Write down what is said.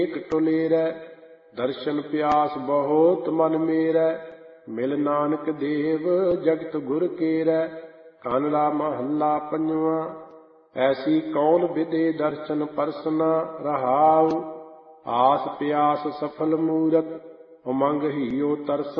ਏਕ ਟੁਲੇਰੈ। ਦਰਸ਼ਨ ਪਿਆਸ ਬਹੁਤ ਮਨ ਮੇਰੈ। ਮਿਲ ਨਾਨਕ ਦੇਵ ਜਗਤ ਗੁਰ ਕੇਰੈ। ਕਾਨੜਾ ਮਹੱਲਾ ਪੰਜਵਾਂ। ਐਸੀ ਕੌਣ ਵਿਦੇ ਦਰਸ਼ਨ ਪਰਸਨਾ ਰਹਾਉ। ਆਸ ਪਿਆਸ ਸਫਲ ਮੂਰਤ ਉਮੰਗ ਹੀਓ ਤਰਸ